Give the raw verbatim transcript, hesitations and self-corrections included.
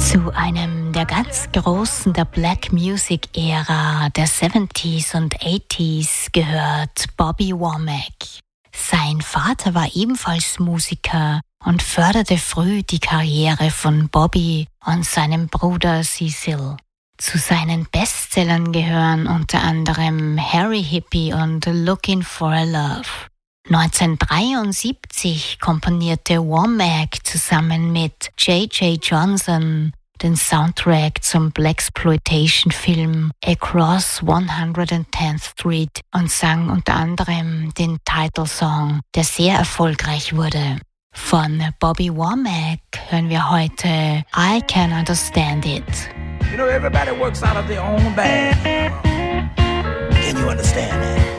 Zu einem der ganz Großen der Black Music Ära der siebziger und achtziger gehört Bobby Womack. Sein Vater war ebenfalls Musiker und förderte früh die Karriere von Bobby und seinem Bruder Cecil. Zu seinen Bestsellern gehören unter anderem Harry Hippie und Looking for a Love. neunzehnhundertdreiundsiebzig komponierte Womack zusammen mit J J Johnson den Soundtrack zum Blaxploitation-Film Across one hundred tenth Street und sang unter anderem den Titelsong, der sehr erfolgreich wurde. Von Bobby Womack hören wir heute I Can Understand It. You know, everybody works out of their own bag. Can you understand that?